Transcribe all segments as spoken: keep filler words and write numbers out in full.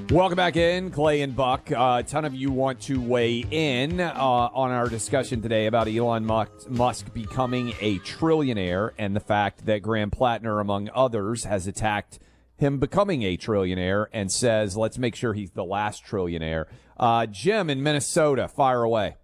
Welcome back in, Clay and Buck. Uh, a ton of you want to weigh in uh, on our discussion today about Elon Musk becoming a trillionaire and the fact that Graham Plattner, among others, has attacked him becoming a trillionaire and says, let's make sure he's the last trillionaire. Uh, Jim in Minnesota, fire away.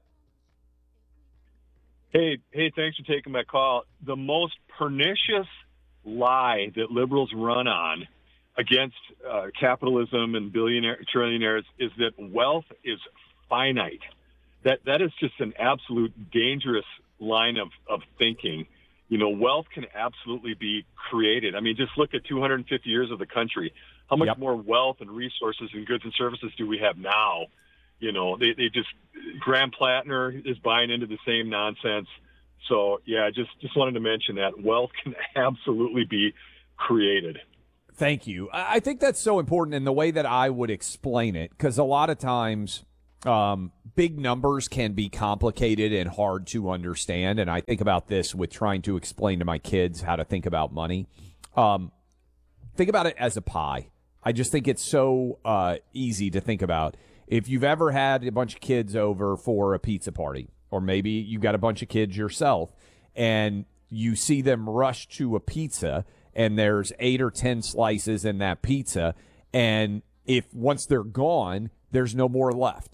Hey, hey, thanks for taking my call. The most pernicious lie that liberals run on against uh, capitalism and billionaire trillionaires is that wealth is finite. That that is just an absolute dangerous line of, of thinking. You know, wealth can absolutely be created. I mean, just look at two hundred fifty years of the country. How much yep. more wealth and resources and goods and services do we have now? You know, they, they just, Graham Plattner is buying into the same nonsense. So, yeah, just, just wanted to mention that wealth can absolutely be created. Thank you. I think that's so important in the way that I would explain it, because a lot of times um, big numbers can be complicated and hard to understand. And I think about this with trying to explain to my kids how to think about money. Um, think about it as a pie. I just think it's so uh, easy to think about. If you've ever had a bunch of kids over for a pizza party, or maybe you got a bunch of kids yourself, and you see them rush to a pizza, and there's eight or ten slices in that pizza, and if once they're gone, there's no more left.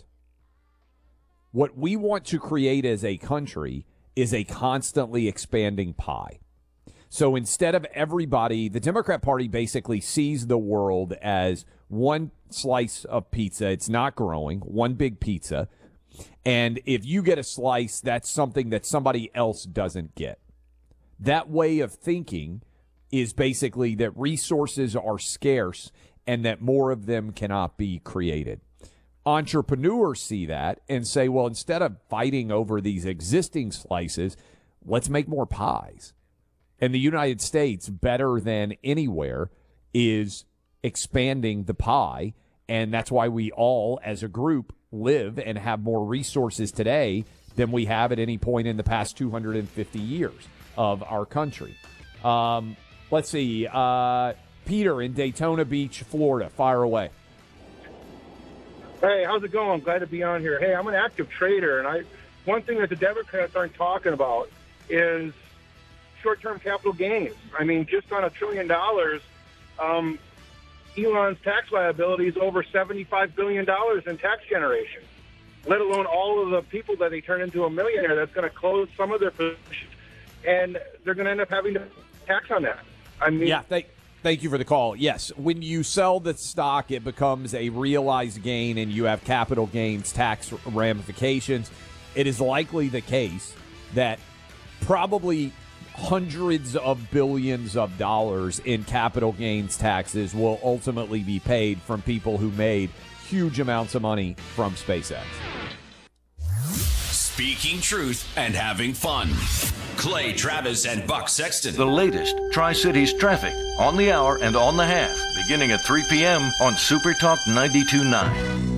What we want to create as a country is a constantly expanding pie. So instead of everybody, the Democrat Party basically sees the world as one slice of pizza. It's not growing, one big pizza. And if you get a slice, that's something that somebody else doesn't get. That way of thinking is basically that resources are scarce and that more of them cannot be created. Entrepreneurs see that and say, well, instead of fighting over these existing slices, let's make more pies. And the United States, better than anywhere, is expanding the pie. And that's why we all, as a group, live and have more resources today than we have at any point in the past two hundred fifty years of our country. Um, let's see. Uh, Peter in Daytona Beach, Florida. Fire away. Hey, how's it going? Glad to be on here. Hey, I'm an active trader, and I one thing that the Democrats aren't talking about is short-term capital gains. I mean, just on a trillion dollars, um, Elon's tax liability is over seventy-five billion dollars in tax generation, let alone all of the people that they turn into a millionaire that's going to close some of their positions, and they're going to end up having to tax on that. I mean, yeah, thank, thank you for the call. Yes, when you sell the stock, it becomes a realized gain, and you have capital gains tax ramifications. It is likely the case that probably hundreds of billions of dollars in capital gains taxes will ultimately be paid from people who made huge amounts of money from SpaceX. Speaking truth and having fun. Clay Travis and Buck Sexton. The latest Tri-Cities traffic on the hour and on the half, beginning at three p.m. on Super Talk ninety-two point nine.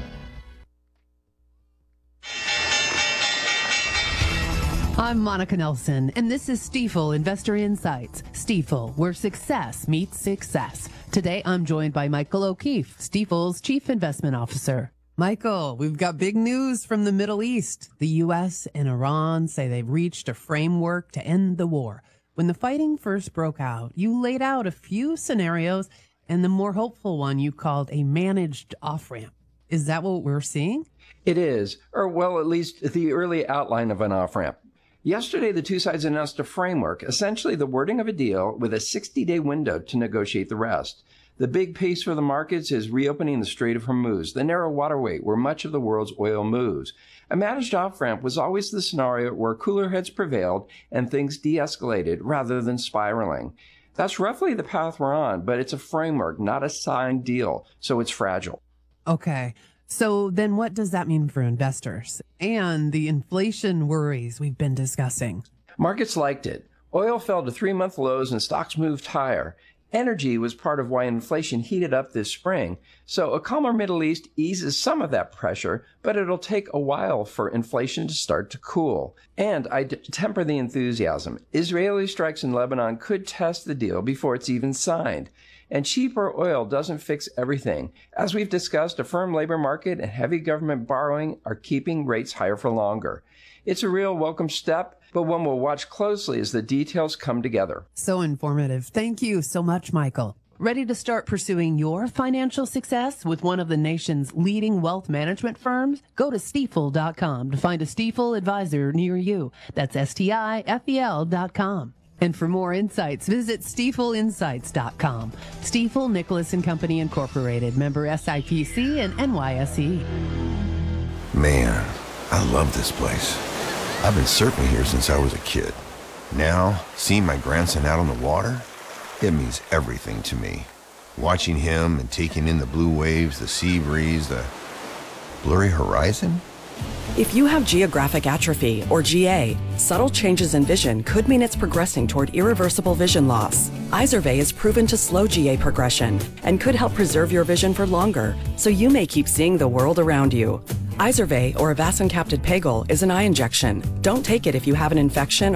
I'm Monica Nelson, and this is Stifel Investor Insights. Stifel, where success meets success. Today, I'm joined by Michael O'Keefe, Stifel's Chief Investment Officer. Michael, we've got big news from the Middle East. The U S and Iran say they've reached a framework to end the war. When the fighting first broke out, you laid out a few scenarios, and the more hopeful one you called a managed off-ramp. Is that what we're seeing? It is, or well, at least the early outline of an off-ramp. Yesterday, the two sides announced a framework, essentially the wording of a deal with a sixty-day window to negotiate the rest. The big piece for the markets is reopening the Strait of Hormuz, the narrow waterway where much of the world's oil moves. A managed off-ramp was always the scenario where cooler heads prevailed and things de-escalated rather than spiraling. That's roughly the path we're on, but it's a framework, not a signed deal, so it's fragile. Okay. So then what does that mean for investors and the inflation worries we've been discussing? Markets liked it. Oil fell to three-month lows and stocks moved higher. Energy was part of why inflation heated up this spring. So a calmer Middle East eases some of that pressure, but it'll take a while for inflation to start to cool. And I d- temper the enthusiasm. Israeli strikes in Lebanon could test the deal before it's even signed. And cheaper oil doesn't fix everything. As we've discussed, a firm labor market and heavy government borrowing are keeping rates higher for longer. It's a real welcome step, but one we'll watch closely as the details come together. So informative. Thank you so much, Michael. Ready to start pursuing your financial success with one of the nation's leading wealth management firms? Go to Stifel dot com to find a Stifel advisor near you. That's S T I F E L dot com. And for more insights, visit Stifel Insights dot com. Stifel Nicholas and Company Incorporated, member S I P C and N Y S E. Man, I love this place. I've been surfing here since I was a kid. Now, seeing my grandson out on the water, it means everything to me. Watching him and taking in the blue waves, the sea breeze, the blurry horizon. If you have geographic atrophy, or G A, subtle changes in vision could mean it's progressing toward irreversible vision loss. Izervay is proven to slow G A progression and could help preserve your vision for longer, so you may keep seeing the world around you. Izervay, or avastin-capted pegol, is an eye injection. Don't take it if you have an infection